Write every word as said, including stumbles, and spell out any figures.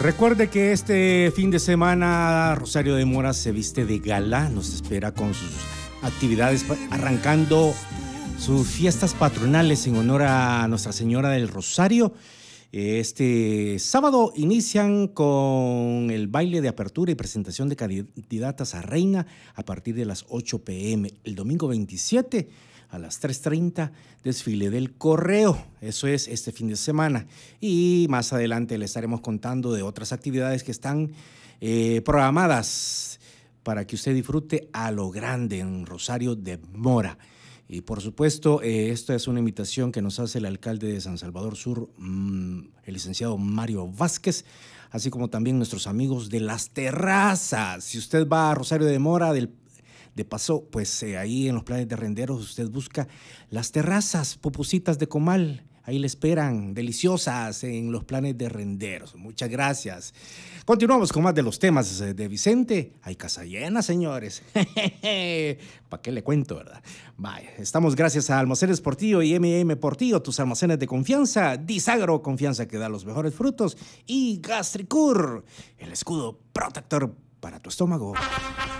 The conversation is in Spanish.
Recuerde que este fin de semana Rosario de Mora se viste de gala, nos espera con sus actividades, arrancando sus fiestas patronales en honor a Nuestra Señora del Rosario. Este sábado inician con el baile de apertura y presentación de candidatas a reina a partir de las ocho pe eme. El domingo veintisiete a las tres treinta, desfile del correo. Eso es este fin de semana. Y más adelante le estaremos contando de otras actividades que están eh, programadas para que usted disfrute a lo grande en Rosario de Mora. Y por supuesto, eh, esta es una invitación que nos hace el alcalde de San Salvador Sur, mmm, el licenciado Mario Vázquez, así como también nuestros amigos de las terrazas. Si usted va a Rosario de Mora, del De paso, pues eh, ahí en los planes de renderos usted busca las terrazas, pupusitas de comal. Ahí le esperan, deliciosas en los planes de renderos. Muchas gracias. Continuamos con más de los temas de Vicente. Hay casa llena, señores. ¿Para qué le cuento, verdad? Vaya, estamos gracias a Almacenes Portillo y eme eme Portillo, tus almacenes de confianza. Disagro, confianza que da los mejores frutos. Y Gastricur, el escudo protector para tu estómago.